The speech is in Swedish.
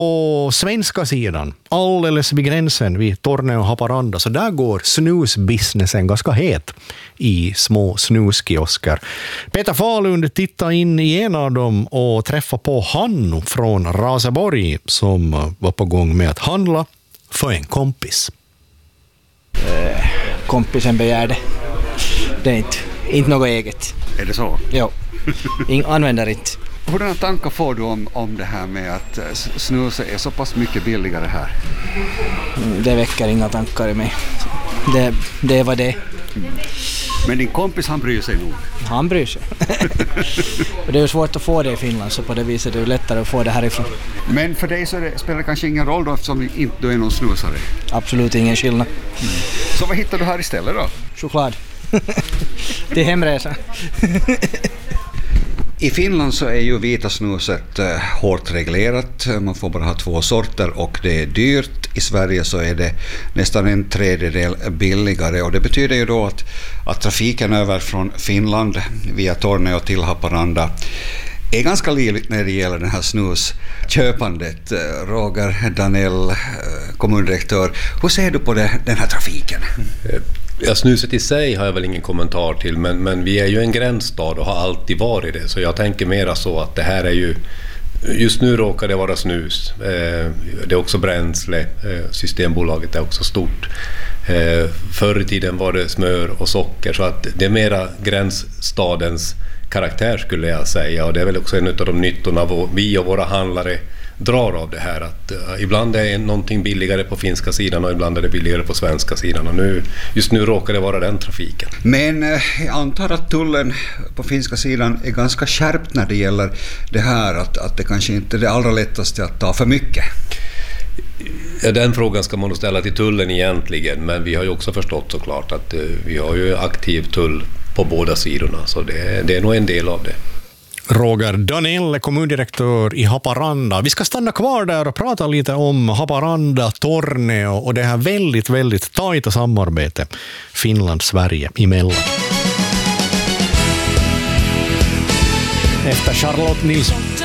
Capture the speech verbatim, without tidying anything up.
Och svenska sidan, alldeles vid gränsen vid Torneå och Haparanda, så där går snusbusinessen ganska het i små snuskiosker. Peter Falund tittade in i en av dem och träffade på Hannu från Raseborg som var på gång med att handla för en kompis. Eh, kompisen begärde. Det är inte, inte något eget. Är det så? Jo, Ing, använder inte. Hurdana tankar får du om, om det här med att snusa är så pass mycket billigare här? Det väcker inga tankar i mig. Det, det var det. Mm. Men din kompis, han bryr sig nog? Han bryr sig. Och det är ju svårt att få det i Finland, så på det viset är det lättare att få det härifrån. Men för dig så det, spelar det kanske ingen roll då, eftersom inte du är någon snusare? Absolut ingen skillnad. Mm. Så vad hittar du här istället då? Choklad. Det är hemresa. I Finland så är ju vita snuset eh, hårt reglerat. Man får bara ha två sorter och det är dyrt. I Sverige så är det nästan en tredjedel billigare, och det betyder ju då att, att trafiken över från Finland via Torneå till Haparanda är ganska livligt när det gäller den här snusköpandet. Roger Danell, kommundirektör, hur ser du på det, den här trafiken? Ja, snuset i sig har jag väl ingen kommentar till, men, men vi är ju en gränsstad och har alltid varit det, så jag tänker mera så att det här är ju, just nu råkar det vara snus, eh, det är också bränsle, eh, Systembolaget är också stort. Eh, förr i tiden var det smör och socker, så att det är mera gränsstadens karaktär skulle jag säga, och det är väl också en av de nyttorna vi och våra handlare drar av det här, att uh, ibland är någonting billigare på finska sidan och ibland är det billigare på svenska sidan, och nu, just nu råkar det vara den trafiken. Men eh, jag antar att tullen på finska sidan är ganska skärpt när det gäller det här, att, att det kanske inte är det allra lättaste att ta för mycket. Ja, den frågan ska man nog ställa till tullen egentligen, men vi har ju också förstått såklart att uh, vi har ju aktiv tull på båda sidorna, så det, det är nog en del av det. Roger Danell, kommundirektör i Haparanda. Vi ska stanna kvar där och prata lite om Haparanda, Torneå och det här väldigt, väldigt tajta samarbetet Finland-Sverige emellan. Efter Charlotte Nilsson.